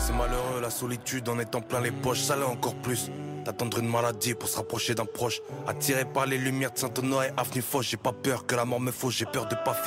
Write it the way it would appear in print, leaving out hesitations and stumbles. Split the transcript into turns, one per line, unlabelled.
C'est malheureux la solitude en étant plein les poches, ça l'est encore plus. D'attendre une maladie pour se rapprocher d'un proche. Attiré par les lumières de Saint-Honoré, Avenue Foch, j'ai pas peur que la mort me fauche, j'ai peur de pas finir.